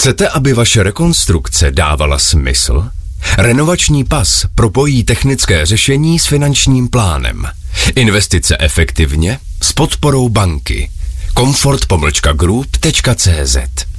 Chcete, aby vaše rekonstrukce dávala smysl? Renovační pas propojí technické řešení s finančním plánem. Investice efektivně s podporou banky. Comfort-group.cz